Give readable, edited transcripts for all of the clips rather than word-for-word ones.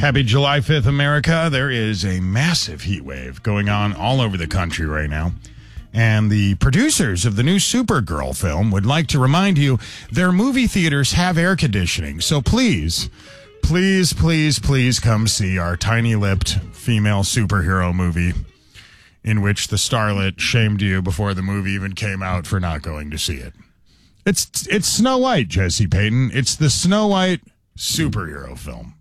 Happy July 5th, America. There is a massive heat wave going on all over the country right now. And the producers of the new Supergirl film would like to remind you their movie theaters have air conditioning. So please come see our tiny-lipped female superhero movie in which the starlet shamed you before the movie even came out for not going to see it. It's Snow White, Jesse Payton. It's the Snow White superhero film.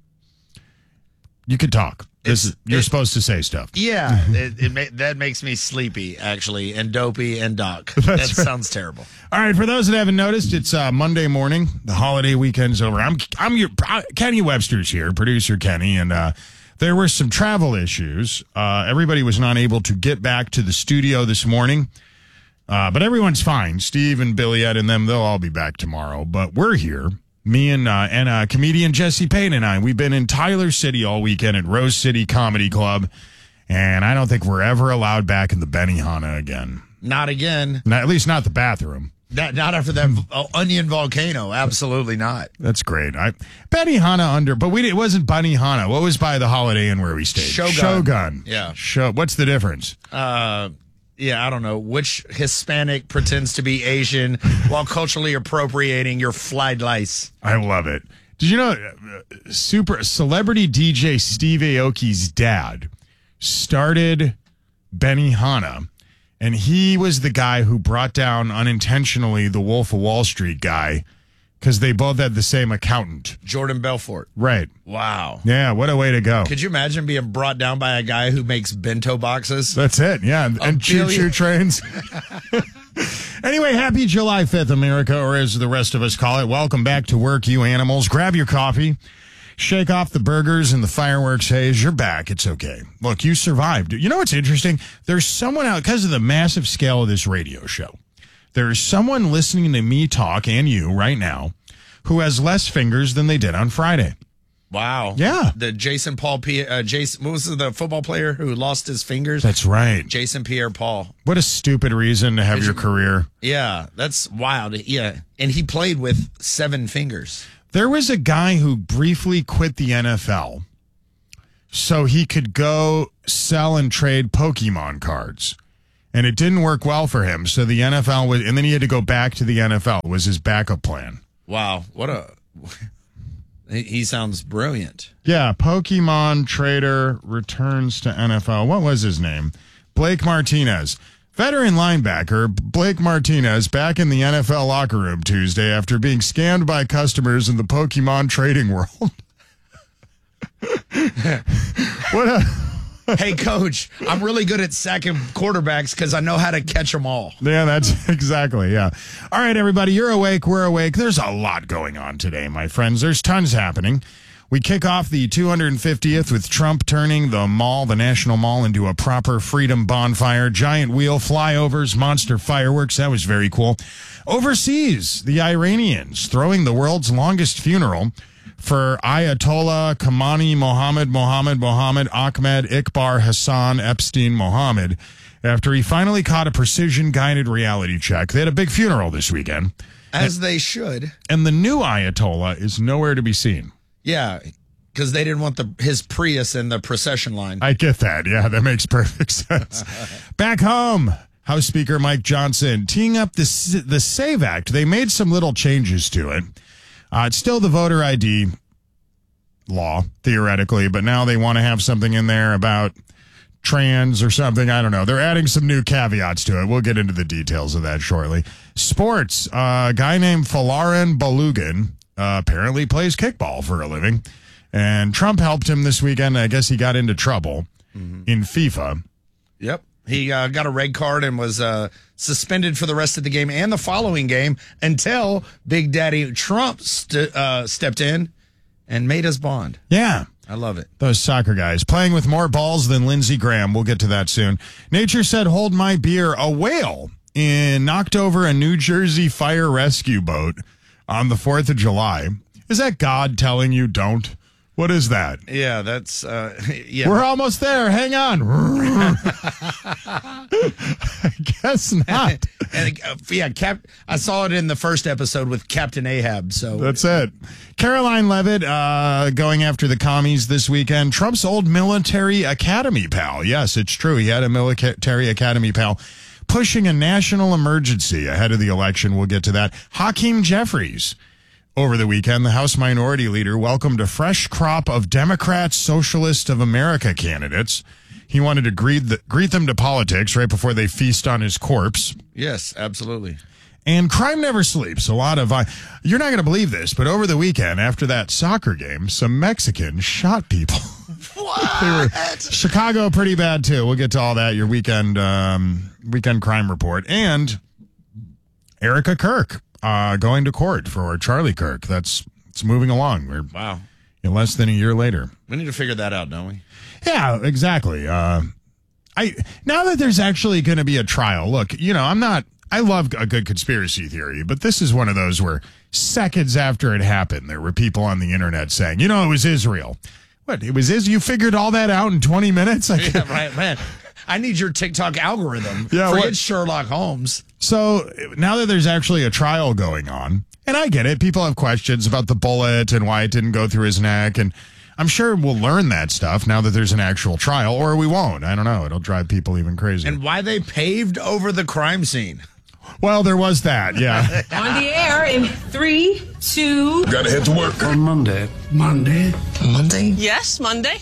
You could talk. You're supposed to say stuff. Yeah, that makes me sleepy, actually, and dopey and doc. That right. Sounds terrible. All right, for those that haven't noticed, it's Monday morning. The holiday weekend's over. I'm your Kenny Webster's here, producer Kenny, and there were some travel issues. Everybody was not able to get back to the studio this morning, but everyone's fine. Steve and Billy Ed and them, they'll all be back tomorrow. But we're here. Me and comedian Jesse Payne and I, we've been in Tyler City all weekend at Rose City Comedy Club, and I don't think we're ever allowed back in the Benihana again. Not again. At least not the bathroom. Not after that onion volcano. Absolutely not. That's great. Benihana but it wasn't Benihana. What was by the Holiday Inn where we stayed? Shogun. Yeah. What's the difference? Yeah, I don't know which Hispanic pretends to be Asian while culturally appropriating your fried lice. I love it. Did you know super celebrity DJ Steve Aoki's dad started Benihana, and he was the guy who brought down unintentionally the Wolf of Wall Street guy because they both had the same accountant. Jordan Belfort. Right. Wow. Yeah, what a way to go. Could you imagine being brought down by a guy who makes bento boxes? That's it, yeah. And choo-choo trains. Anyway, happy July 5th, America, or as the rest of us call it. Welcome back to work, you animals. Grab your coffee. Shake off the burgers and the fireworks haze. You're back. It's okay. Look, you survived. You know what's interesting? There's someone out, because of the massive scale of this radio show, there's someone listening to me talk and you right now who has less fingers than they did on Friday. Wow. Yeah. The Jason Paul, Jason, what was the football player who lost his fingers? That's right. Jason Pierre-Paul. What a stupid reason to have your career. Yeah, that's wild. Yeah. And he played with 7 fingers. There was a guy who briefly quit the NFL so he could go sell and trade Pokemon cards. And it didn't work well for him. So the NFL and then he had to go back to the NFL was his backup plan. Wow. He sounds brilliant. Yeah. Pokemon trader returns to NFL. What was his name? Blake Martinez. Veteran linebacker Blake Martinez back in the NFL locker room Tuesday after being scammed by customers in the Pokemon trading world. Hey, coach, I'm really good at sacking quarterbacks because I know how to catch them all. Yeah, that's exactly, yeah. All right, everybody, you're awake, we're awake. There's a lot going on today, my friends. There's tons happening. We kick off the 250th with Trump turning the National Mall, into a proper freedom bonfire. Giant wheel flyovers, monster fireworks. That was very cool. Overseas, the Iranians throwing the world's longest funeral for Ayatollah Khamenei Mohammed Ahmed Iqbar Hassan Epstein Mohammed after he finally caught a precision-guided reality check. They had a big funeral this weekend. As they should. And the new Ayatollah is nowhere to be seen. Yeah, because they didn't want his Prius in the procession line. I get that. Yeah, that makes perfect sense. Back home, House Speaker Mike Johnson teeing up the SAVE Act. They made some little changes to it. It's still the voter ID law, theoretically, but now they want to have something in there about trans or something. I don't know. They're adding some new caveats to it. We'll get into the details of that shortly. Sports. A guy named Folarin Balogun apparently plays kickball for a living, and Trump helped him this weekend. I guess he got into trouble in FIFA. Yep. He got a red card and was suspended for the rest of the game and the following game until Big Daddy Trump stepped in and made us bond. Yeah. I love it. Those soccer guys playing with more balls than Lindsey Graham. We'll get to that soon. Nature said, hold my beer. A whale knocked over a New Jersey fire rescue boat on the 4th of July. Is that God telling you don't? What is that? Yeah, that's yeah. We're almost there. Hang on. I guess not. And I saw it in the first episode with Captain Ahab. So that's it. Caroline Levitt going after the commies this weekend. Trump's old military academy pal. Yes, it's true. He had a military academy pal pushing a national emergency ahead of the election. We'll get to that. Hakeem Jeffries. Over the weekend, the House Minority Leader welcomed a fresh crop of Democrat Socialist of America candidates. He wanted to greet them to politics right before they feast on his corpse. Yes, absolutely. And crime never sleeps. A lot of you're not going to believe this, but over the weekend, after that soccer game, some Mexicans shot people. What? Chicago, pretty bad too. We'll get to all that. Your weekend crime report and Erica Kirk. Going to court for Charlie Kirk. It's moving along. We're less than a year later. We need to figure that out, don't we? Yeah, exactly. Now that there's actually going to be a trial, look, I love a good conspiracy theory, but this is one of those where seconds after it happened, there were people on the internet saying, it was Israel. What? It was Israel? You figured all that out in 20 minutes? Yeah, right, man. I need your TikTok algorithm. Yeah, forget Sherlock Holmes. So now that there's actually a trial going on, and I get it, people have questions about the bullet and why it didn't go through his neck, and I'm sure we'll learn that stuff now that there's an actual trial, or we won't. I don't know. It'll drive people even crazier. And why they paved over the crime scene. Well, there was that, yeah. On the air in 3, 2... Gotta head to work. On Monday. Monday? Yes, Monday.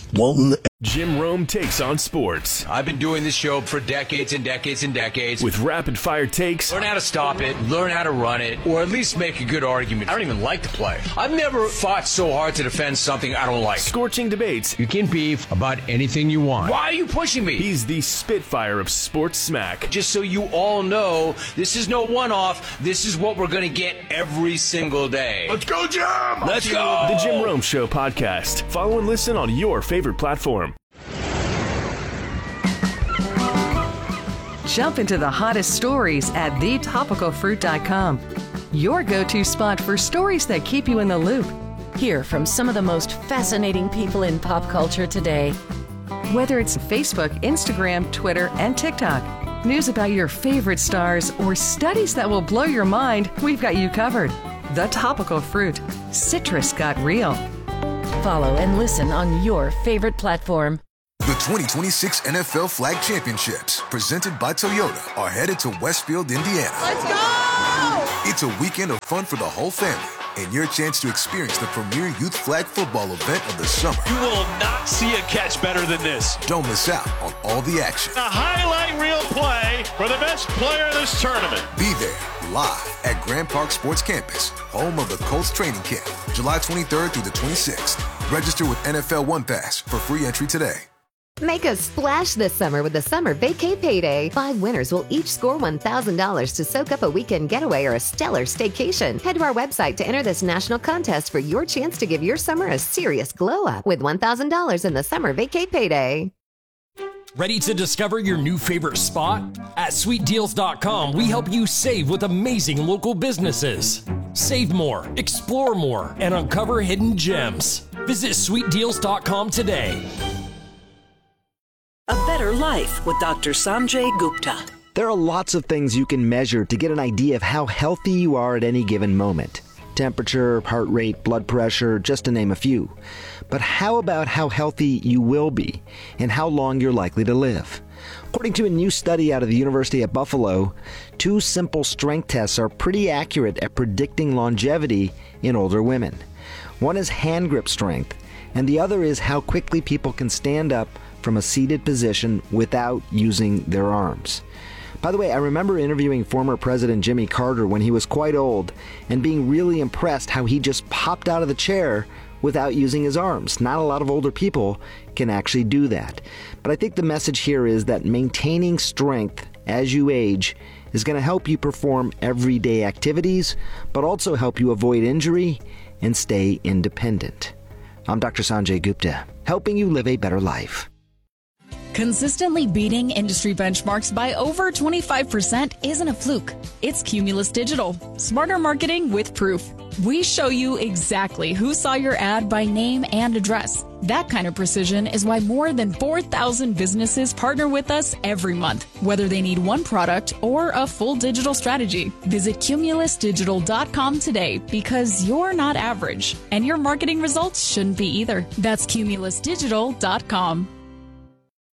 Jim Rome takes on sports. I've been doing this show for decades and decades and decades. With rapid-fire takes. Learn how to stop it, learn how to run it, or at least make a good argument. I don't even like the play. I've never fought so hard to defend something I don't like. Scorching debates. You can beef about anything you want. Why are you pushing me? He's the Spitfire of sports smack. Just so you all know, this is no one-off. This is what we're going to get every single day. Let's go, Jim! Let's go! The Jim Rome Show podcast. Follow and listen on your favorite platform. Jump into the hottest stories at thetopicalfruit.com. Your go-to spot for stories that keep you in the loop. Hear from some of the most fascinating people in pop culture today. Whether it's Facebook, Instagram, Twitter, and TikTok, news about your favorite stars, or studies that will blow your mind, we've got you covered. The Topical Fruit. Citrus got real. Follow and listen on your favorite platform. The 2026 NFL Flag Championships, presented by Toyota, are headed to Westfield, Indiana. Let's go! It's a weekend of fun for the whole family and your chance to experience the premier youth flag football event of the summer. You will not see a catch better than this. Don't miss out on all the action. A highlight reel play for the best player of this tournament. Be there live at Grand Park Sports Campus, home of the Colts training camp, July 23rd through the 26th. Register with NFL One Pass for free entry today. Make a splash this summer with the Summer Vacay Payday. 5 winners will each score $1,000 to soak up a weekend getaway or a stellar staycation. Head to our website to enter this national contest for your chance to give your summer a serious glow-up with $1,000 in the Summer Vacay Payday. Ready to discover your new favorite spot? At SweetDeals.com, we help you save with amazing local businesses. Save more, explore more, and uncover hidden gems. Visit SweetDeals.com today. A Better Life with Dr. Sanjay Gupta. There are lots of things you can measure to get an idea of how healthy you are at any given moment. Temperature, heart rate, blood pressure, just to name a few. But how about how healthy you will be and how long you're likely to live? According to a new study out of the University at Buffalo, 2 simple strength tests are pretty accurate at predicting longevity in older women. One is hand grip strength, and the other is how quickly people can stand up from a seated position without using their arms. By the way, I remember interviewing former President Jimmy Carter when he was quite old and being really impressed how he just popped out of the chair without using his arms. Not a lot of older people can actually do that. But I think the message here is that maintaining strength as you age is going to help you perform everyday activities, but also help you avoid injury and stay independent. I'm Dr. Sanjay Gupta, helping you live a better life. Consistently beating industry benchmarks by over 25% isn't a fluke. It's Cumulus Digital. Smarter marketing with proof. We show you exactly who saw your ad by name and address. That kind of precision is why more than 4,000 businesses partner with us every month, whether they need one product or a full digital strategy. Visit cumulusdigital.com today because you're not average, and your marketing results shouldn't be either. That's cumulusdigital.com.